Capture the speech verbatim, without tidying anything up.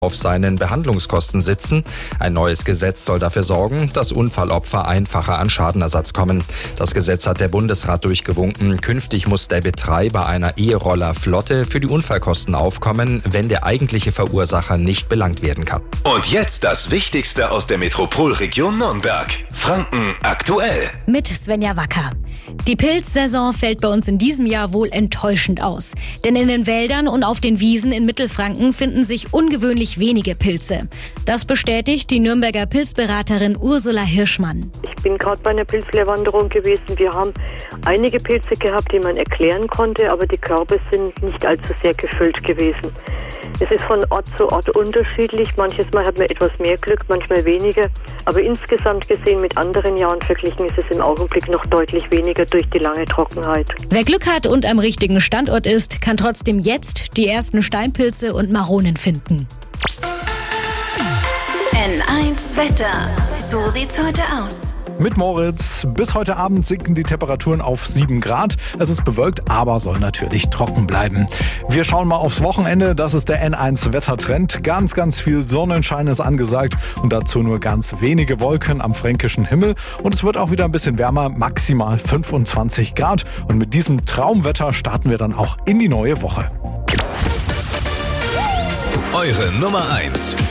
auf seinen Behandlungskosten sitzen. Ein neues Gesetz soll dafür sorgen, dass Unfallopfer einfacher an Schadenersatz kommen. Das Gesetz hat der Bundesrat durchgewunken. Künftig muss der Betreiber einer E-Roller-Flotte für die Unfallkosten aufkommen, wenn der eigentliche Verursacher nicht belangt werden kann. Und jetzt das Wichtigste aus der Metropolregion Nürnberg. Franken aktuell. Mit Svenja Wacker. Die Pilzsaison fällt bei uns in diesem Jahr wohl enttäuschend aus. Denn in den Wäldern und auf den Wiesen in Mittelfranken finden sich ungewöhnlich wenige Pilze. Das bestätigt die Nürnberger Pilzberaterin Ursula Hirschmann. Ich bin gerade bei einer Pilzlehrwanderung gewesen. Wir haben einige Pilze gehabt, die man erklären konnte, aber die Körbe sind nicht allzu sehr gefüllt gewesen. Es ist von Ort zu Ort unterschiedlich. Manches Mal hat man etwas mehr Glück, manchmal weniger. Aber insgesamt gesehen mit anderen Jahren verglichen ist es im Augenblick noch deutlich weniger durch die lange Trockenheit. Wer Glück hat und am richtigen Standort ist, kann trotzdem jetzt die ersten Steinpilze und Maronen finden. N eins Wetter. So sieht's heute aus. Mit Moritz. Bis heute Abend sinken die Temperaturen auf sieben Grad. Es ist bewölkt, aber soll natürlich trocken bleiben. Wir schauen mal aufs Wochenende. Das ist der N eins Wettertrend. Ganz, ganz viel Sonnenschein ist angesagt und dazu nur ganz wenige Wolken am fränkischen Himmel. Und es wird auch wieder ein bisschen wärmer, maximal fünfundzwanzig Grad. Und mit diesem Traumwetter starten wir dann auch in die neue Woche. Eure Nummer eins